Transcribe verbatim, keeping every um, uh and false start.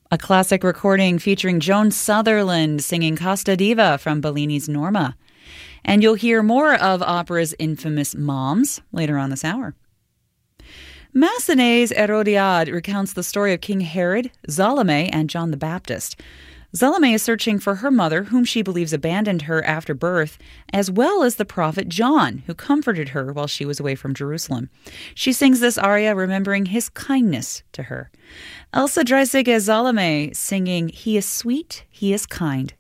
A classic recording featuring Joan Sutherland singing Costa Diva from Bellini's Norma. And you'll hear more of opera's infamous moms later on this hour. Massenet's Hérodiade recounts the story of King Herod, Salome, and John the Baptist. Salome is searching for her mother, whom she believes abandoned her after birth, as well as the prophet John, who comforted her while she was away from Jerusalem. She sings this aria remembering his kindness to her. Elsa Dreisig as Salome singing, "He is sweet, he is kind."